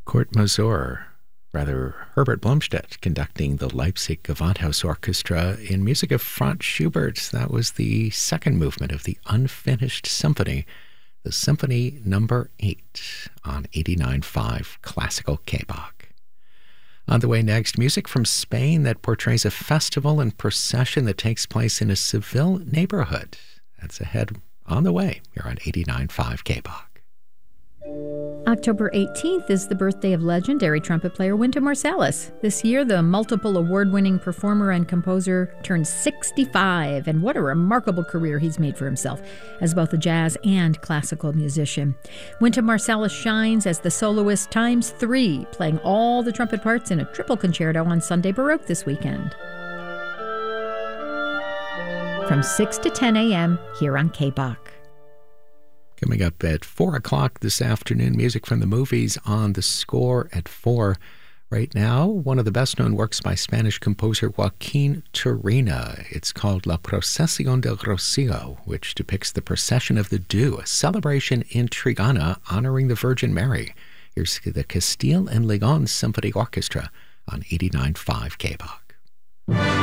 Kurt Masur, Herbert Blomstedt, conducting the Leipzig Gewandhaus Orchestra in music of Franz Schubert. That was the second movement of the Unfinished Symphony, the Symphony Number 8 on 89.5 Classical K-Bach. On the way next, music from Spain that portrays a festival and procession that takes place in a Seville neighborhood. That's ahead on the way here on 89.5 K-Bach. October 18th is the birthday of legendary trumpet player Wynton Marsalis. This year, the multiple award-winning performer and composer turns 65, and what a remarkable career he's made for himself as both a jazz and classical musician. Wynton Marsalis shines as the soloist ×3, playing all the trumpet parts in a triple concerto on Sunday Baroque this weekend. From 6 to 10 a.m. here on K-Bach. Coming up at 4 o'clock this afternoon, music from the movies on the score at 4. Right now, one of the best-known works by Spanish composer Joaquin Turina. It's called La Procesión del Rocío, which depicts the procession of the dew, a celebration in Triana honoring the Virgin Mary. Here's the Castile and León Symphony Orchestra on 89.5 K-Bach.